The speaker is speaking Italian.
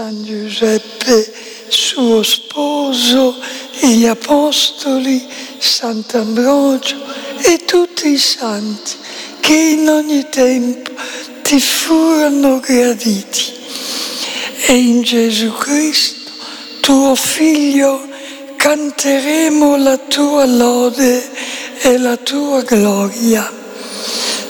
San Giuseppe, suo sposo, e gli apostoli, Sant'Ambrogio e tutti i santi che in ogni tempo ti furono graditi. E in Gesù Cristo, tuo Figlio, canteremo la tua lode e la tua gloria.